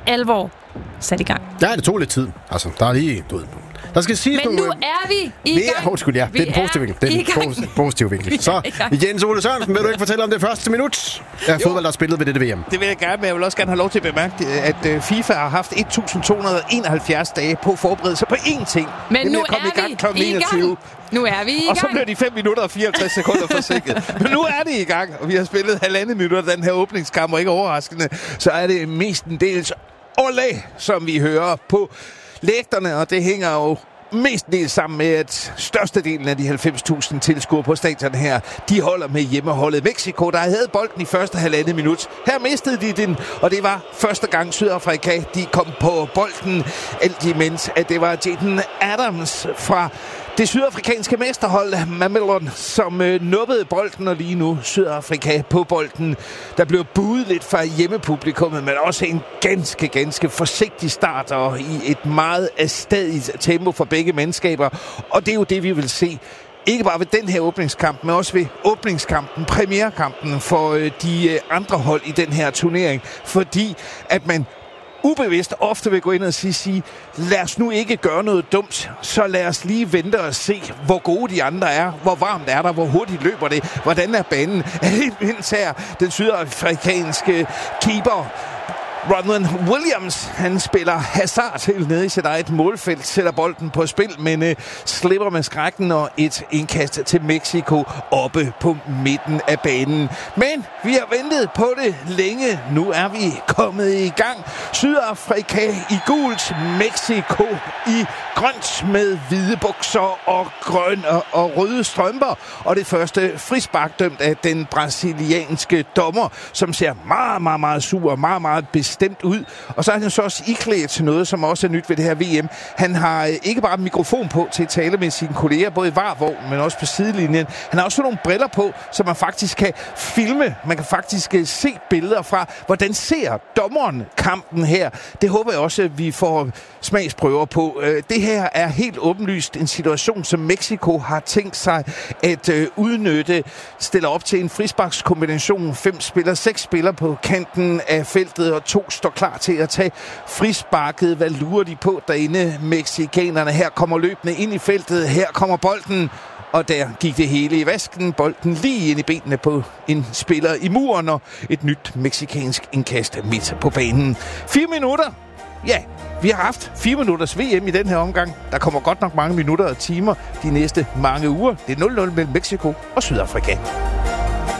alvor sat i gang. Ja, det tog lidt tid. Altså, der er lige... Der skal siges men nu er vi i gang. Undskyld, ja. Det er den positive vinkel. Det er den positive vinkel. Så, Jens Ole Sørensen, vil du ikke fortælle om det første minut af fodbold, der er spillet ved dette VM? Det vil jeg gerne, men jeg vil også gerne have lov til at bemærke, at FIFA har haft 1271 dage på forberedelse på én ting. Men nu er vi i gang. Nu er vi i gang. Og så bliver de 5 minutter og 54 sekunder forsinket. Men nu er det i gang, og vi har spillet 1,5 minutter af den her åbningskamp, og ikke overraskende, så er det mestendels Olé, som vi hører på lægterne, og det hænger jo mestendels sammen med, at størstedelen af de 90.000 tilskuere på stadion her, de holder med hjemmeholdet Mexico, der havde bolden i første 1,5 minut. Her mistede de den, og det var første gang Sydafrika, de kom på bolden, alt imens at det var Jaden Adams fra det sydafrikanske mesterhold Mamelodi, som nubbede bolden, og lige nu Sydafrika på bolden. Der blev buet lidt fra hjemmepublikummet, men også en ganske forsigtig start, og i et meget afstadigt tempo for begge mandskaber. Og det er jo det, vi vil se. Ikke bare ved den her åbningskamp, men også ved åbningskampen, premierkampen for de andre hold i den her turnering. Fordi at man ubevidst ofte vil gå ind og sige, lad os nu ikke gøre noget dumt, så lad os lige vente og se, hvor gode de andre er, hvor varmt er der, hvor hurtigt løber det, hvordan er banen. Helt mindst her, den sydafrikanske keeper Ronwen Williams, han spiller hasard helt nede i sit eget målfelt, sætter bolden på spil, men slipper med skrækken og et indkast til Mexico oppe på midten af banen. Men vi har ventet på det længe. Nu er vi kommet i gang. Sydafrika i gult, Mexico i grønt med hvide bukser og grønne og røde strømper. Og det første frispark dømt af den brasilianske dommer, som ser meget sur og meget bestemt ud. Og så er han så også iklædt til noget, som også er nyt ved det her VM. Han har ikke bare mikrofon på til at tale med sine kolleger, både i varvogn, men også på sidelinjen. Han har også nogle briller på, så man faktisk kan filme. Man kan faktisk se billeder fra, hvordan ser dommeren kampen her. Det håber jeg også, at vi får smagsprøver på. Det her er helt åbenlyst en situation, som Mexico har tænkt sig at udnytte. Stiller op til en frisparkskombination. 6 spillere på kanten af feltet, og 2 står klar til at tage frisparket. Hvad lurer de på derinde, mexikanerne? Her kommer løbende ind i feltet. Her kommer bolden. Og der gik det hele i vasken. Bolden lige ind i benene på en spiller i muren, og et nyt mexikansk indkast midt på banen. 4 minutter. Ja, vi har haft 4 minutters VM i den her omgang. Der kommer godt nok mange minutter og timer de næste mange uger. Det er 0-0 mellem Mexico og Sydafrika.